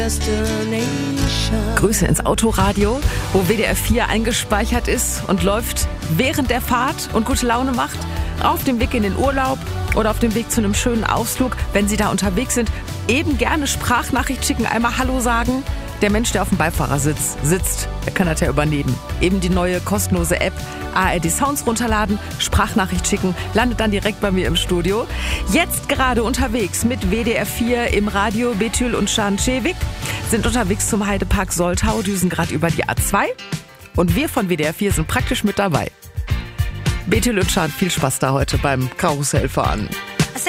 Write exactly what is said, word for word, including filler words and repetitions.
Grüße ins Autoradio, wo W D R vier eingespeichert ist und läuft während der Fahrt und gute Laune macht. Auf dem Weg in den Urlaub oder auf dem Weg zu einem schönen Ausflug, wenn Sie da unterwegs sind, eben gerne Sprachnachricht schicken, einmal Hallo sagen. Der Mensch, der auf dem Beifahrersitz sitzt, der kann das ja übernehmen. Eben die neue kostenlose App A R D Sounds runterladen, Sprachnachricht schicken, landet dann direkt bei mir im Studio. Jetzt gerade unterwegs mit W D R vier im Radio. Betül und Scharnczewik sind unterwegs zum Heidepark Soltau, düsen gerade über die A zwei. Und wir von W D R vier sind praktisch mit dabei. Betül und Scharn, viel Spaß da heute beim Karussellfahren.